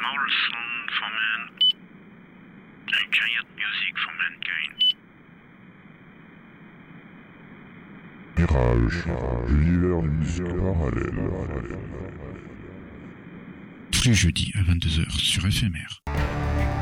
Moral song for man. A giant music for mankind. Mirage, l'univers de musique parallèle. Tous les jeudis à 22h sur FMR.